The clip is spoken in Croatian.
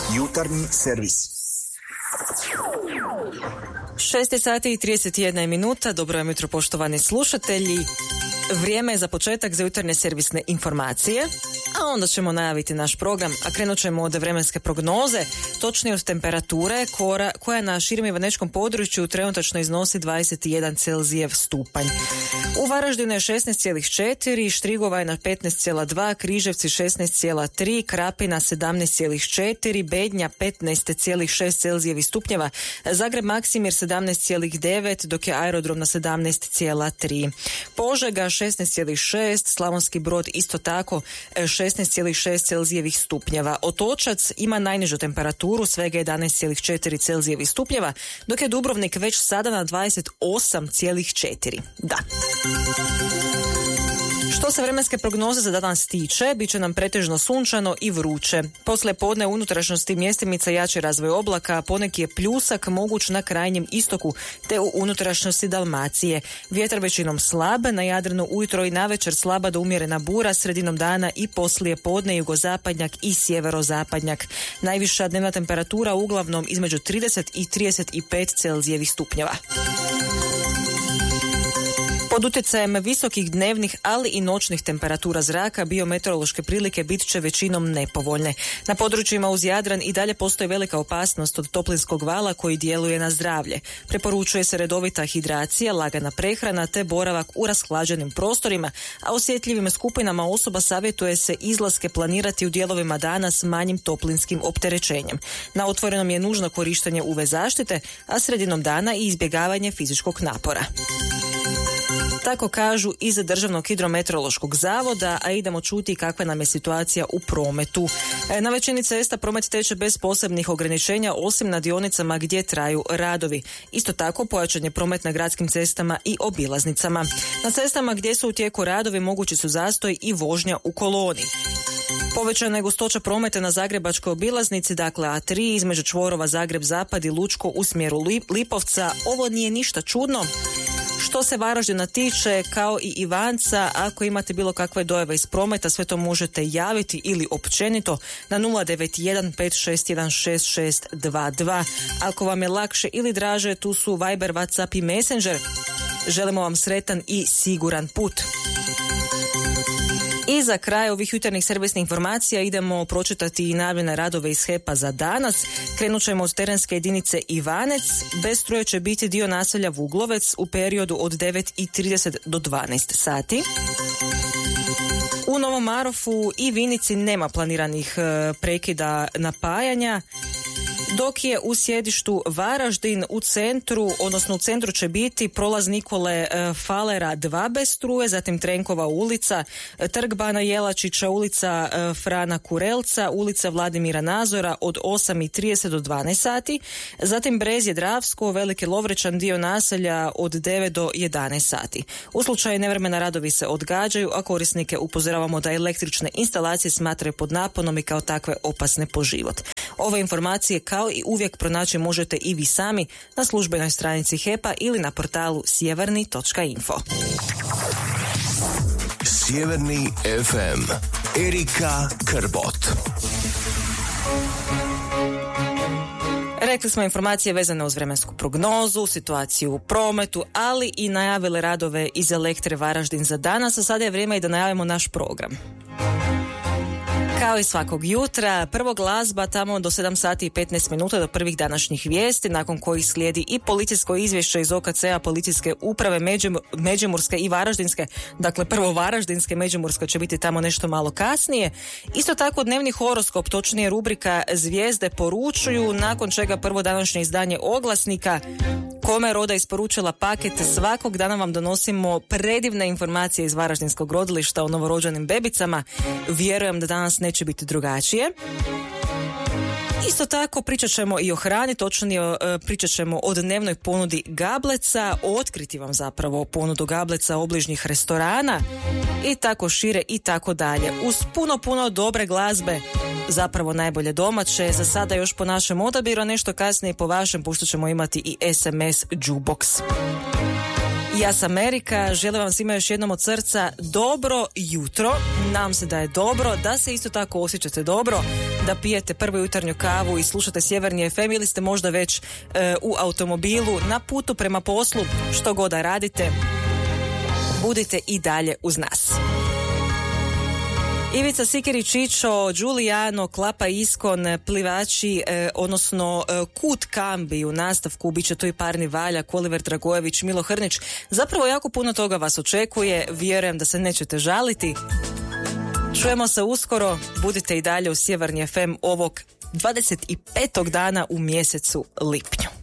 Jutarnji servis. 6 sati i 31 minuta. Dobro jutro, poštovani slušatelji. Vrijeme je za početak za jutarnje servisne informacije, a onda ćemo najaviti naš program, a krenut ćemo od vremenske prognoze, točnije od temperature koja na širem ivanečkom području trenutačno iznosi 21 Celzijev stupanj. U Varaždinu je 16,4, Štrigova je na 15,2, Križevci 16,3, Krapina 17,4, Bednja 15,6 Celzijevih stupnjeva, Zagreb Maksimir 17,9, dok je aerodrom na 17,3. Požega 16,6, Slavonski Brod isto tako 16,6 Celzijevih stupnjeva. Otočac ima najnižu temperaturu, svega 11,4 Celzijevih stupnjeva, dok je Dubrovnik već sada na 28,4. Da. Što se vremenske prognoze za danas tiče, bit će nam pretežno sunčano i vruće. Poslije podne u unutrašnjosti mjestimica jači razvoj oblaka, poneki je pljusak moguć na krajnjem istoku te u unutrašnjosti Dalmacije. Vjetar većinom slab, na Jadranu ujutro i navečer slaba do umjerena bura, sredinom dana i poslije podne jugozapadnjak i sjeverozapadnjak. Najviša dnevna temperatura uglavnom između 30 i 35 Celzijevih stupnjeva. Pod utjecajem visokih dnevnih, ali i noćnih temperatura zraka, biometeorološke prilike bit će većinom nepovoljne. Na područjima uz Jadran i dalje postoji velika opasnost od toplinskog vala koji djeluje na zdravlje. Preporučuje se redovita hidracija, lagana prehrana te boravak u rashlađenim prostorima, a osjetljivim skupinama osoba savjetuje se izlaske planirati u dijelovima dana s manjim toplinskim opterećenjem. Na otvorenom je nužno korištenje UV zaštite, a sredinom dana i izbjegavanje fizičkog napora. Tako kažu iz Državnog hidrometeorološkog zavoda, a idemo čuti kakva nam je situacija u prometu. Na većini cesta promet teče bez posebnih ograničenja, osim na dionicama gdje traju radovi. Isto tako pojačan je promet na gradskim cestama i obilaznicama. Na cestama gdje su u tijeku radovi mogući su zastoj i vožnja u koloni. Povećana je gustoća prometa na zagrebačkoj obilaznici, dakle A3 između čvorova Zagreb-Zapad i Lučko u smjeru Lipovca. Ovo nije ništa čudno. Što se Varaždina tiče, kao i Ivanca, ako imate bilo kakve dojave iz prometa, sve to možete javiti ili općenito na 091 561 6622. Ako vam je lakše ili draže, tu su Viber, WhatsApp i Messenger. Želimo vam sretan i siguran put. I za kraj ovih jutarnjih servisnih informacija idemo pročitati i najavljene radove iz HEP-a za danas. Krenut ćemo od terenske jedinice Ivanec. Bez struje će biti dio naselja Vuglovec u periodu od 9:30 do 12 sati. U Novom Marofu i Vinici nema planiranih prekida napajanja, dok je u sjedištu Varaždin u centru će biti prolaz Nikole Falera 2 bez struje, zatim Trenkova ulica, Trg Bana Jelačića, ulica Frana Kurelca, ulica Vladimira Nazora od 8:30 do 12 sati, zatim Brezje Dravsko, Veliki Lovrečan, dio naselja od 9 do 11 sati. U slučaju nevremena radovi se odgađaju, a korisnike upozoravamo da električne instalacije smatraju pod naponom i kao takve opasne po život. Ove informacije kao i uvijek pronaći možete i vi sami na službenoj stranici HEP-a ili na portalu sjeverni.info. Sjeverni FM. Erika Krbot. Rekli smo informacije vezane uz vremensku prognozu, situaciju u prometu, ali i najavile radove iz Elektre Varaždin za danas, a sada je vrijeme i da najavimo naš program. Kao i svakog jutra, prvo glazba tamo do 7 sati i 15 minuta do prvih današnjih vijesti, nakon kojih slijedi i policijsko izvješće iz OKC-a policijske uprave Međimurske i Varaždinske. Dakle, prvo Varaždinske, Međimurska će biti tamo nešto malo kasnije. Isto tako dnevni horoskop, točnije rubrika Zvijezde poručuju, nakon čega prvo današnje izdanje Oglasnika. Kome je roda isporučila paket, svakog dana vam donosimo predivne informacije iz Varaždinskog rodilišta o novorođenim bebicama. Vjerujem da danas neće biti drugačije. Isto tako pričat ćemo i o hrani, točnije pričat ćemo o dnevnoj ponudi gableca, otkriti vam zapravo ponudu gableca obližnjih restorana i tako šire i tako dalje. Uz puno dobre glazbe, zapravo najbolje domaće, za sada još po našem odabiru, a nešto kasnije po vašem, pošto ćemo imati i SMS jukebox. Ja sam Erika, želim vam svima još jednom od srca dobro jutro, nam se da je dobro, da se isto tako osjećate dobro, da pijete prvu jutarnju kavu i slušate Sjeverni FM ili ste možda već u automobilu, na putu prema poslu, što god da radite, budite i dalje uz nas. Ivica Sikirić-Čičo, Giuliano, Klapa Iskon, plivači, odnosno Kut Kambi u nastavku, bit će tu i Parni Valjak, Oliver Dragojević, Milo Hrnić. Zapravo jako puno toga vas očekuje, vjerujem da se nećete žaliti. Čujemo se uskoro, budite i dalje u Sjeverni FM ovog 25. dana u mjesecu lipnju.